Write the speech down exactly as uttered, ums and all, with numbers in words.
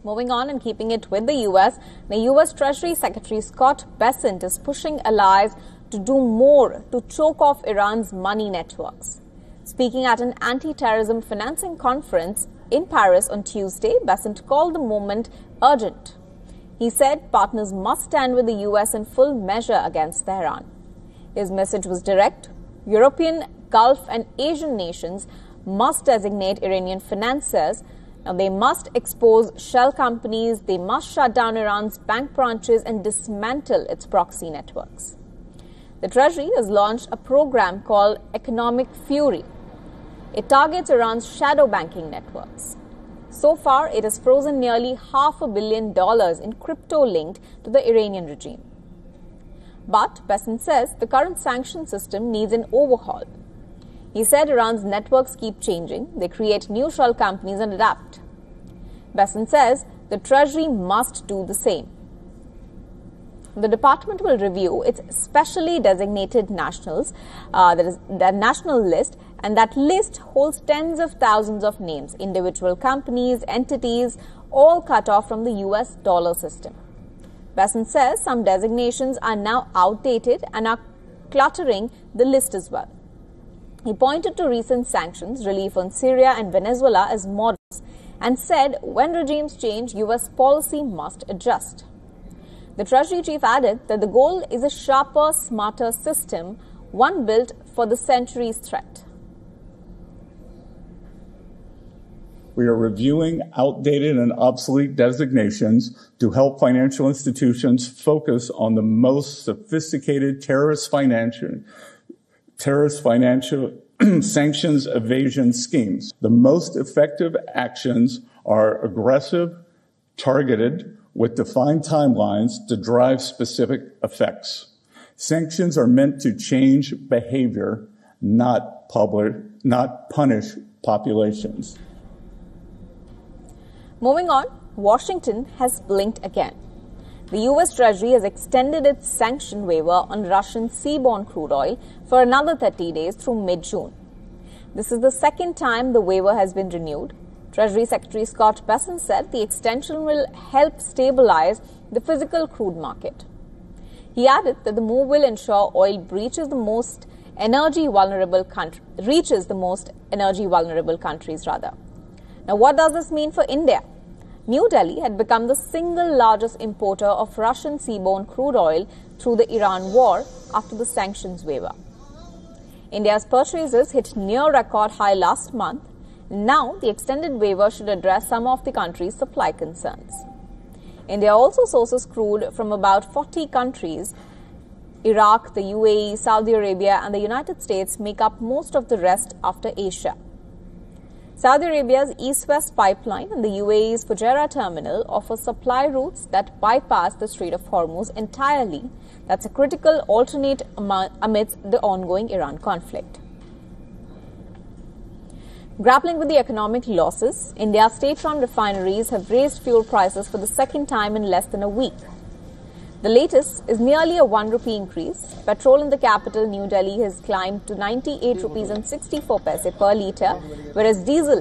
Moving on and keeping it with the U S, the U S Treasury Secretary Scott Bessent is pushing allies to do more to choke off Iran's money networks. Speaking at an anti-terrorism financing conference in Paris on Tuesday, Bessent called the moment urgent. He said partners must stand with the U S in full measure against Tehran. His message was direct. European, Gulf and Asian nations must designate Iranian financiers. Now, they must expose shell companies, they must shut down Iran's bank branches and dismantle its proxy networks. The Treasury has launched a program called Economic Fury. It targets Iran's shadow banking networks. So far, it has frozen nearly half a billion dollars in crypto linked to the Iranian regime. But Bessent says the current sanction system needs an overhaul. He said Iran's networks keep changing, they create new shell companies and adapt. Bessent says the Treasury must do the same. The department will review its specially designated nationals, uh, that is the national list, and that list holds tens of thousands of names, individual companies, entities, all cut off from the U S dollar system. Bessent says some designations are now outdated and are cluttering the list as well. He pointed to recent sanctions, relief on Syria and Venezuela as models, and said when regimes change, U S policy must adjust. The Treasury chief added that the goal is a sharper, smarter system, one built for the century's threat. We are reviewing outdated and obsolete designations to help financial institutions focus on the most sophisticated terrorist financial terrorist financial sanctions evasion schemes. The most effective actions are aggressive, targeted, with defined timelines to drive specific effects. Sanctions are meant to change behavior, not public, not punish populations. Moving on, Washington has blinked again. The U S Treasury has extended its sanction waiver on Russian seaborne crude oil for another thirty days through mid-June. This is the second time the waiver has been renewed. Treasury Secretary Scott Bessent said the extension will help stabilize the physical crude market. He added that the move will ensure oil breaches the most energy vulnerable country, reaches the most energy vulnerable countries rather. Now, what does this mean for India? New Delhi had become the single largest importer of Russian seaborne crude oil through the Iran war after the sanctions waiver. India's purchases hit near record high last month. Now, the extended waiver should address some of the country's supply concerns. India also sources crude from about forty countries. Iraq, the U A E, Saudi Arabia and the United States make up most of the rest after Asia. Saudi Arabia's East-West pipeline and the U A E's Fujairah terminal offer supply routes that bypass the Strait of Hormuz entirely. That's a critical alternate amidst the ongoing Iran conflict. Grappling with the economic losses, India's state-run refineries have raised fuel prices for the second time in less than a week. The latest is nearly a one rupee increase. Petrol in the capital, New Delhi, has climbed to ninety-eight rupees and sixty-four paise per litre, whereas diesel